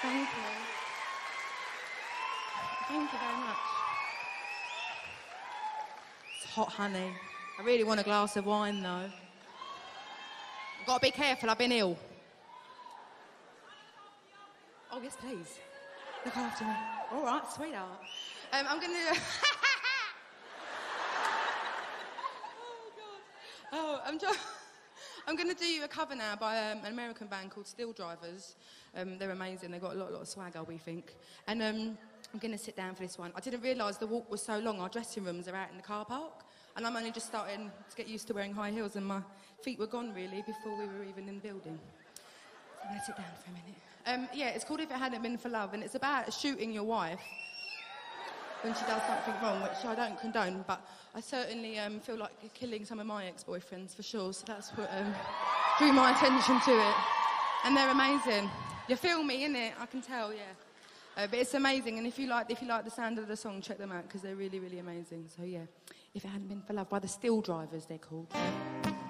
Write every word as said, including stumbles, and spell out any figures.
Thank you. Thank you very much. It's hot, honey. I really want a glass of wine, though. I've got to be careful, I've been ill. Oh, yes, please. Look after me. All right, sweetheart. Um, I'm going to... oh, God. Oh, I'm just... I'm going to do you a cover now by um, an American band called Steel Drivers. Um, they're amazing. They've got a lot, lot of swagger, we think. And um, I'm going to sit down for this one. I didn't realise the walk was so long. Our dressing rooms are out in the car park. And I'm only just starting to get used to wearing high heels, and my feet were gone, really, before we were even in the building. So I'm going to sit down for a minute. Um, yeah, it's called If It Hadn't Been For Love, and it's about shooting your wife when she does something wrong, which I don't condone, but I certainly um, feel like killing some of my ex-boyfriends, for sure, so that's what um, drew my attention to it. And they're amazing. You feel me, innit? I can tell, yeah. Uh, but it's amazing, and if you like if you like the sound of the song, check them out, because they're really, really amazing. So, yeah, If It Hadn't Been For Love by the Steel Drivers, they're called.